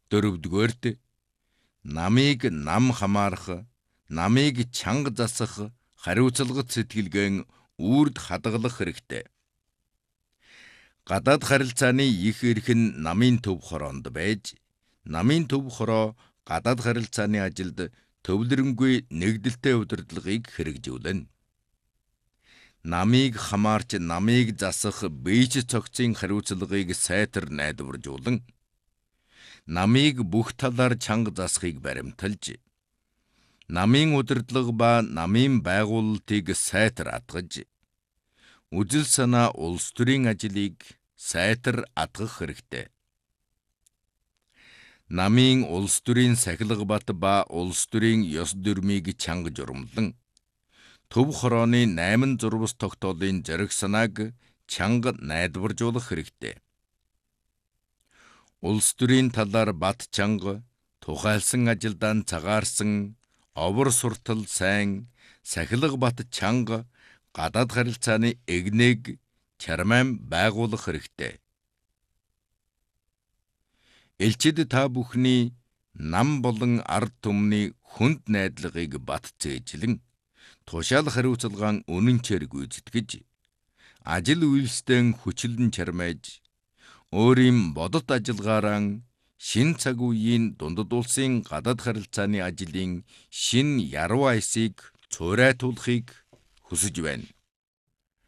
Дөрөвдүгээрт намыг нам хамаарах, намыг чанга засах хариуцлагат сэтгэлгээн үрд хадгалах хэрэгтэй. Гадаад харилцааны их эрх нь намын төв хороонд байж, намын төв хороо гадаад харилцааны ажилд төвлөрөнгүй нэгдэлтэй удирдлагыг хэрэгжүүлнэ. Намыг хамаарч намыг засах бийж цогцын хариуцлагыг сайтар найдваржуулан, намыг бүх талаар чанга засахыг баримталж, намын удирдлага ба намын байгуулалтыг сайтар атгаж, үзэл санаа улс төрийн ажлыг сайтар атгах хэрэгтэй. Намын улс төрийн сахилга бат ба улс төрийн ёс дүрмийг чанга журамлан, төв хорооны 8 зурвас тогтоолын зориг санааг чанга найдваржуулах хэрэгтэй. Улс төрийн талаар бат чанга, тухайлсан ажилдаан цагаарсан, овор суртал сайн, сахилга бат чанга, гадаад харилцааны эгнэг чармайм байгуулах хэрэгтэй. Элчид та бүхний нам болон ард түмний хүнд найдлагыг бат зээжлэн, тушаал хариуцлагаан үнэнчээр гүйцэтгэж, ажил үйлсдэн хүчлэн чармайж, өөрийн бодот ажиллагаараа шин цаг үеийн дундад улсын гадаад харилцааны ажлын шин яруу айсыг цуурайтуулахыг хүсэж байна.